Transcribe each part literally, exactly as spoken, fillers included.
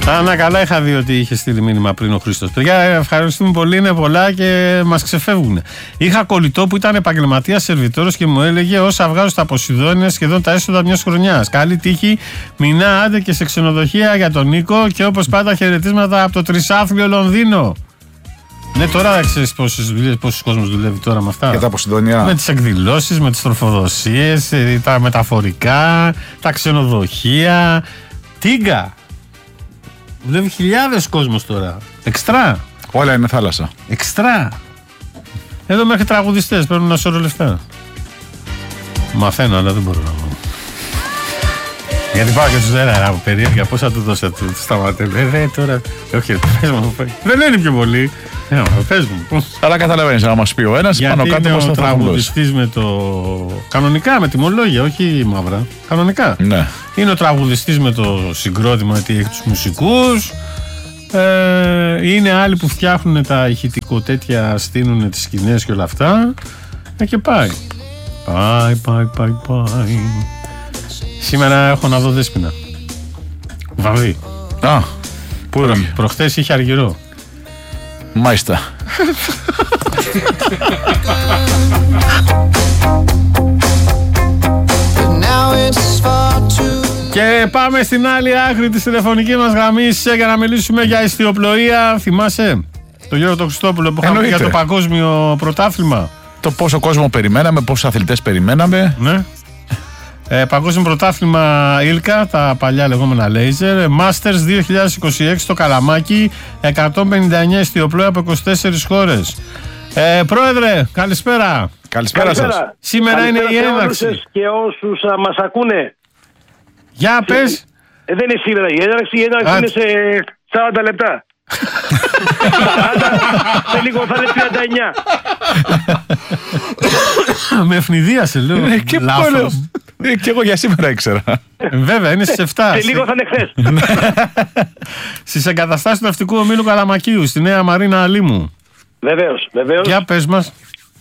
Άνα καλά, είχα δει ότι είχε στείλει μήνυμα πριν ο Χρήστος. Παιδιά, ευχαριστούμε πολύ, είναι πολλά και μας ξεφεύγουν. Είχα κολλητό που ήταν επαγγελματίας σερβιτόρος και μου έλεγε: όσα βγάζω στα Ποσειδόνια είναι σχεδόν τα έσοδα μιας χρονιάς. Καλή τύχη, μηνά άντε και σε ξενοδοχεία για τον Νίκο και όπως πάντα χαιρετίσματα από το τρισάθλιο Λονδίνο. Ναι, τώρα ξέρεις πόσος κόσμος δουλεύει τώρα με αυτά. Και τα Ποσειδόνια. Με τις εκδηλώσεις, με τις τροφοδοσίες, τα μεταφορικά, τα ξενοδοχεία. Τίγκα. Δουλεύει χιλιάδες κόσμος τώρα. Εξτρά. Όλα είναι θάλασσα. Εξτρά. Εδώ μέχρι τραγουδιστές παίρνουν ένα σώρο λεφτά. Μαθαίνω, αλλά δεν μπορώ να πω. Γιατί πάω και τους λένε από περίεργα πώς θα του δώσω, του σταματέλω. Ε, δε τώρα. Όχι, πες μου. Δεν είναι πιο πολύ. Ε, πες μου. Αλλά καταλαβαίνεις να μας πει ο ένας πάνω κάτω πώς θα θα τραγουδιστής με το. Κανονικά, με τιμολόγια, όχι μαύρα. Κανονικά. Ναι. Είναι ο τραγουδιστής με το συγκρότημα, γιατί έχει τους μουσικούς. Ε, είναι άλλοι που φτιάχνουν τα ηχητικό τέτοια, στείνουν τις σκηνές και όλα αυτά. Ε, και πάει. Πάει, πάει, πάει, πάει. Σήμερα έχω να δω Δέσποινα. Βαβή. Α, πού Προ, είναι. προχθές είχε Αργυρό. Μάλιστα. Και πάμε στην άλλη άκρη της τηλεφωνικής μας γραμμής για να μιλήσουμε για ιστιοπλοεία. Θυμάσαι το Γιώργο τον Χριστόπουλο που είχαμε πει για το παγκόσμιο πρωτάθλημα? Το πόσο κόσμο περιμέναμε, πόσους αθλητές περιμέναμε. Ναι. Ε, παγκόσμιο πρωτάθλημα Ήλκα, τα παλιά λεγόμενα λέιζερ. Masters δύο χιλιάδες είκοσι έξι στο Καλαμάκι. εκατόν πενήντα εννέα ιστιοπλοεία από είκοσι τέσσερις χώρες. Ε, πρόεδρε, καλησπέρα. Καλησπέρα σας. Σήμερα καλησπέρα είναι η έναρξη. Και όσους α, μας ακούνε. Για πες. Ε, δεν είναι σήμερα η έναρξη, η έναρξη είναι σε σαράντα λεπτά. σαράντα, σε λίγο θα είναι τριάντα εννέα. Με ευνηδίασε, λέω. Ε, και λάθος. Ε, και εγώ για σήμερα ήξερα. Ε, βέβαια, είναι στις εφτά. Σε λίγο θα είναι χθες. Στις εγκαταστάσεις του Ναυτικού Ομίλου Καλαμακίου, στη Νέα Μαρίνα Αλήμου. Βεβαίως, βεβαίως. Για πες μας.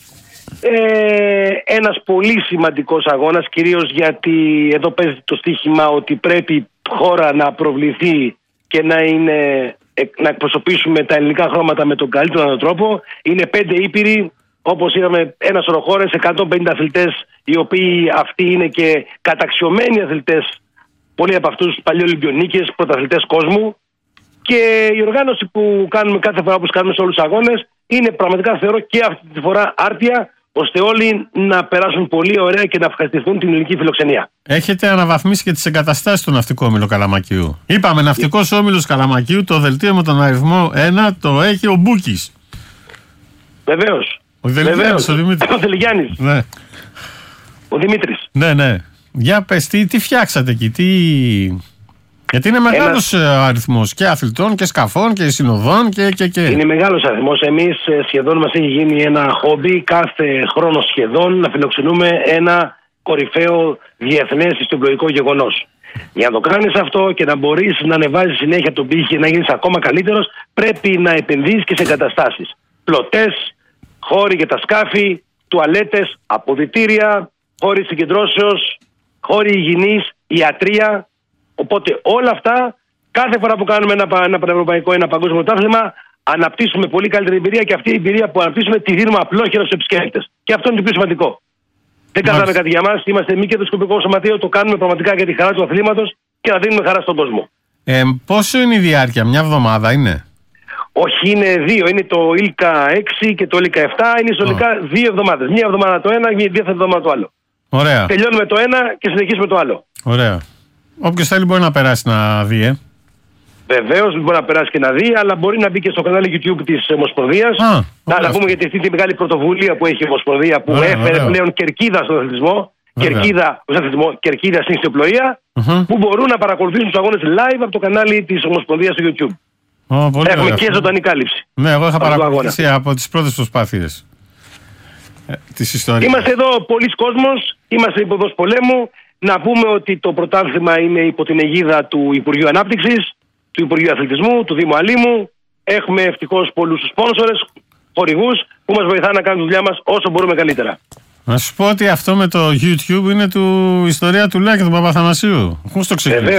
Ε, ένας πολύ σημαντικός αγώνας, κυρίως γιατί εδώ παίζει το στοίχημα ότι πρέπει η χώρα να προβληθεί και να, είναι, να εκπροσωπήσουμε τα ελληνικά χρώματα με τον καλύτερο τρόπο. Είναι πέντε ήπειροι, όπως είδαμε, ένα σωρό χώρες, εκατόν πενήντα αθλητές, οι οποίοι αυτοί είναι και καταξιωμένοι αθλητές, πολλοί από αυτούς παλιοολυμπιονίκες, πρωταθλητές κόσμου. Και η οργάνωση που κάνουμε κάθε φορά που κάνουμε σε όλους τους αγώνες είναι πραγματικά, θεωρώ, και αυτή τη φορά άρτια, ώστε όλοι να περάσουν πολύ ωραία και να ευχαριστηθούν την ελληνική φιλοξενία. Έχετε αναβαθμίσει και τις εγκαταστάσεις του Ναυτικού Όμιλου Καλαμακίου. Είπαμε, Ναυτικός Όμιλος Καλαμακίου, το δελτίο με τον αριθμό ένα το έχει ο Μπούκης. Βεβαίως. Ο Δελιγιάννης, ο Δημήτρης. Ο Δελιγιάννης. Ναι. Ο Δημήτρης. Ναι, ναι. Για πες, τι, τι φτιάξατε εκεί, τι... Γιατί είναι μεγάλος Ένα... αριθμός και αθλητών και σκαφών και συνοδών και, και, και. Είναι μεγάλος αριθμός. Εμείς σχεδόν μας έχει γίνει ένα χόμπι κάθε χρόνο σχεδόν να φιλοξενούμε ένα κορυφαίο διεθνές ιστιοπλοϊκό γεγονός. Για να το κάνεις αυτό και να μπορείς να ανεβάζεις συνέχεια τον πύχη και να γίνεις ακόμα καλύτερος, πρέπει να επενδύσεις και σε εγκαταστάσεις. Πλωτές, χώροι για τα σκάφη, τουαλέτες, αποδυτήρια, χώροι συγκεντρώσεως, χώροι υγιεινής, ιατρία. Οπότε όλα αυτά, κάθε φορά που κάνουμε ένα, ένα πανευρωπαϊκό, ένα παγκόσμιο πρωτάθλημα, αναπτύσσουμε πολύ καλύτερη εμπειρία και αυτή η εμπειρία που αναπτύσσουμε τη δίνουμε απλόχερα στους επισκέπτες. Και αυτό είναι το πιο σημαντικό. Δεν κάναμε κάτι για μας, είμαστε μη κερδοσκοπικό σωματείο, το κάνουμε πραγματικά για τη χαρά του αθλήματος και να δίνουμε χαρά στον κόσμο. Ε, πόσο είναι η διάρκεια, μια εβδομάδα είναι? Όχι, είναι δύο. Είναι το Ήλκα έξι και το Ήλκα επτά. Είναι συνολικά oh. δύο εβδομάδες. Μια εβδομάδα το ένα και μια εβδομάδα το άλλο. Ωραία. Τελειώνουμε το ένα και συνεχίζουμε το άλλο. Ωραία. Όποιος θέλει μπορεί να περάσει να δει, ε. Βεβαίως μπορεί να περάσει και να δει, αλλά μπορεί να μπει και στο κανάλι YouTube της Ομοσπονδίας. Ah, να, να πούμε για αυτή τη μεγάλη πρωτοβουλία που έχει η Ομοσπονδία, που ωραία, έφερε ωραία. πλέον κερκίδα στον αθλητισμό. Κερκίδα, αθλητισμό, κερκίδα στην ιστιοπλοεία, uh-huh. που μπορούν να παρακολουθήσουν τους αγώνες live από το κανάλι της Ομοσπονδίας στο YouTube. Oh, πολύ Έχουμε ωραία. και ζωντανή κάλυψη. Ναι, εγώ είχα παρακολουθήσει από τις πρώτες προσπάθειες ε, της ιστορίας. Είμαστε εδώ πολλοί κόσμος, είμαστε υποδός πολέμου. Να πούμε ότι το πρωτάθλημα είναι υπό την αιγίδα του Υπουργείου Ανάπτυξης, του Υπουργείου Αθλητισμού, του Δήμου Αλήμου. Έχουμε ευτυχώς πολλούς σπόνσορες, χορηγούς που μας βοηθάνε να κάνουμε τη δουλειά μας όσο μπορούμε καλύτερα. Να σου πω ότι αυτό με το YouTube είναι του ιστορία του Λάκη του Παπαθανασίου. Πώς το ξεκινήσει? Βεβαίως.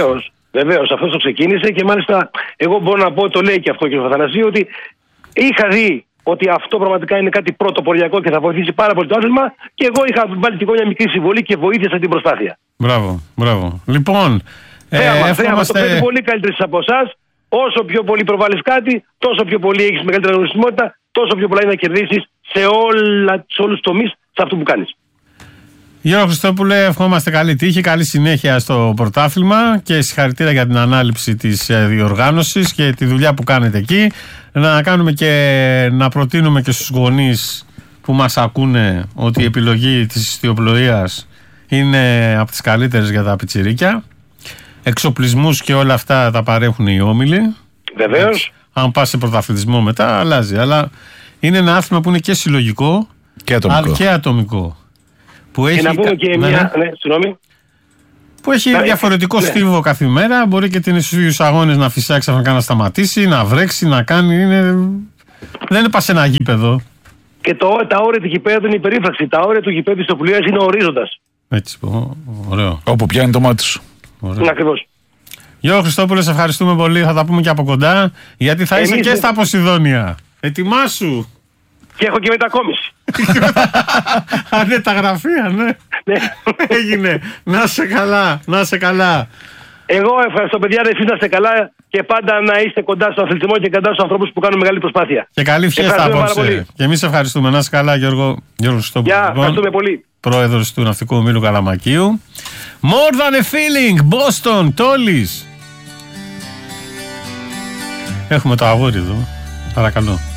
Βεβαίως, αυτό το ξεκίνησε και μάλιστα εγώ μπορώ να πω, το λέει και αυτό και ο Αθανασίου, ότι είχα δει ότι αυτό πραγματικά είναι κάτι πρωτοποριακό και θα βοηθήσει πάρα πολύ το άθλημα και εγώ είχα βάλει και εγώ μια μικρή συμβολή και βοήθησα την προσπάθεια. Μπράβο, μπράβο. Λοιπόν, θέαμα, ε, θέαμα, το παίρνει πολύ καλύτερη από εσάς. Όσο πιο πολύ προβάλλεις κάτι, τόσο πιο πολύ έχεις μεγαλύτερη γνωσιμότητα, τόσο πιο πολλά είναι να κερδίσεις σε, όλα, σε όλους τους τομείς σε αυτό που κάνεις. Γιώργο Χριστόπουλε, ευχόμαστε καλή τύχη, καλή συνέχεια στο πρωτάθλημα και συγχαρητήρια για την ανάληψη της διοργάνωσης και τη δουλειά που κάνετε εκεί. Να κάνουμε και να προτείνουμε και στους γονείς που μας ακούνε ότι η επιλογή της ιστιοπλοείας είναι από τις καλύτερες για τα πιτσιρίκια. Εξοπλισμούς και όλα αυτά τα παρέχουν οι όμιλοι. Βεβαίως. Αν πας σε πρωταθλητισμό μετά αλλάζει, αλλά είναι ένα άθλημα που είναι και συλλογικό και ατομικό. Αλλά και ατομικό. Που και έχει να πούμε και ναι, μια. Ναι, συγγνώμη. Που έχει ναι, διαφορετικό ναι. στίβο κάθε μέρα. Μπορεί και την ίδιους αγώνες να φυσάξει ξαφνικά να σταματήσει, να βρέξει, να κάνει. Είναι... Δεν είναι πας σε ένα γήπεδο. Και το, τα όρια του γηπέδου είναι υπερήφραξη. Τα όρια του γηπέδου της οπλίας είναι ορίζοντας. Έτσι, πω, ωραίο. Όπου πιάνει το μάτι σου. Ναι, ακριβώς. Γιώργο Χριστόπουλε, σε ευχαριστούμε πολύ. Θα τα πούμε και από κοντά. Γιατί θα Εμείς είσαι και δεν... στα Ποσειδόνια. Ετοιμάσου. Και έχω και μετακόμιση. Α, ναι, τα γραφεία, ναι. Έγινε. Να σε καλά, να σε καλά. Εγώ ευχαριστώ, παιδιά, εσείς να είστε καλά και πάντα να είστε κοντά στον αθλητισμό και κοντά στους ανθρώπους που κάνουν μεγάλη προσπάθεια. Και καλή φιέστα απόψε. Και εμείς ευχαριστούμε. Να είσαι καλά, Γιώργο. Γιώργο Χριστόπουλο. Γεια, ευχαριστούμε πολύ. Πρόεδρος του Ναυτικού Ομίλου Καλαμακίου. More than a feeling, Boston, Τόλης. Έχουμε το αγόρι εδώ. Παρακαλώ.